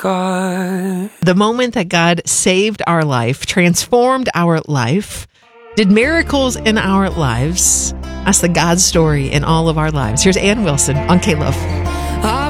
God. The moment that God saved our life, transformed our life, did miracles in our lives. That's the God story in all of our lives. Here's Ann Wilson on K-Love.